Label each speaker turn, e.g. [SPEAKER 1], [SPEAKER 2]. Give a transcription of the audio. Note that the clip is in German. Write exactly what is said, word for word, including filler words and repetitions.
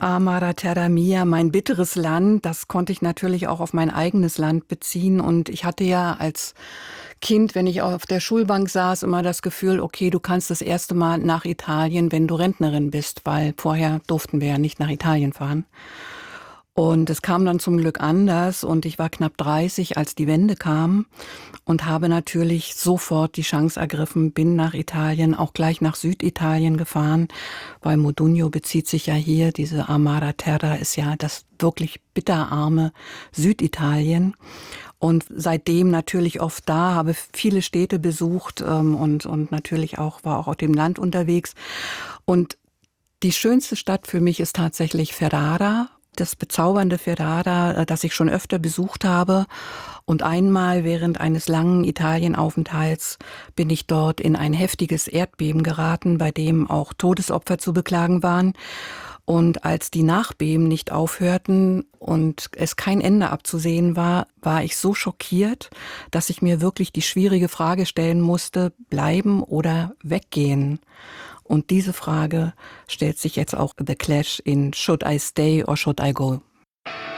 [SPEAKER 1] Amara Terra Mia, mein bitteres Land, das konnte ich natürlich auch auf mein eigenes Land beziehen. Und ich hatte ja als Kind, wenn ich auf der Schulbank saß, immer das Gefühl, okay, du kannst das erste Mal nach Italien, wenn du Rentnerin bist, weil vorher durften wir ja nicht nach Italien fahren. Und es kam dann zum Glück anders und ich war knapp dreißig, als die Wende kam und habe natürlich sofort die Chance ergriffen, bin nach Italien, auch gleich nach Süditalien gefahren, weil Modugno bezieht sich ja hier, diese Amara Terra ist ja das wirklich bitterarme Süditalien. Und seitdem natürlich oft da, habe viele Städte besucht ähm, und, und natürlich auch, war auch auf dem Land unterwegs. Und die schönste Stadt für mich ist tatsächlich Ferrara. Das bezaubernde Ferrara, das ich schon öfter besucht habe. Und einmal während eines langen Italienaufenthalts bin ich dort in ein heftiges Erdbeben geraten, bei dem auch Todesopfer zu beklagen waren. Und als die Nachbeben nicht aufhörten und es kein Ende abzusehen war, war ich so schockiert, dass ich mir wirklich die schwierige Frage stellen musste, bleiben oder weggehen? Und diese Frage stellt sich jetzt auch The Clash in Should I Stay or Should I Go?